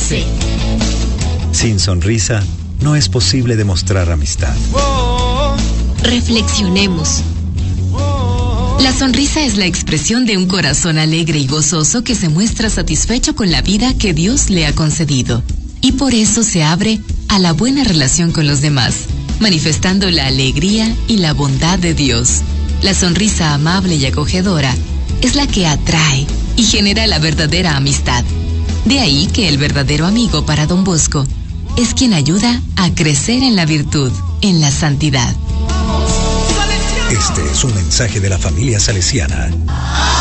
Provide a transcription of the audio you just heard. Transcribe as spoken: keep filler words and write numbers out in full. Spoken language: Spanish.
doce. Sin sonrisa, no es posible demostrar amistad. Reflexionemos. La sonrisa es la expresión de un corazón alegre y gozoso que se muestra satisfecho con la vida que Dios le ha concedido. Y por eso se abre a la buena relación con los demás, manifestando la alegría y la bondad de Dios. La sonrisa amable y acogedora es la que atrae y genera la verdadera amistad. De ahí que el verdadero amigo para Don Bosco es quien ayuda a crecer en la virtud, en la santidad. Este es un mensaje de la familia salesiana.